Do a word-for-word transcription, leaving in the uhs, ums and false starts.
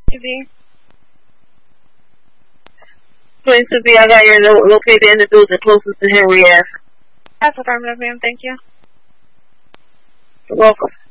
to be. Please to be, I got your lo- located individuals the closest to Henry F. That's affirmative, ma'am. Thank you. You're welcome.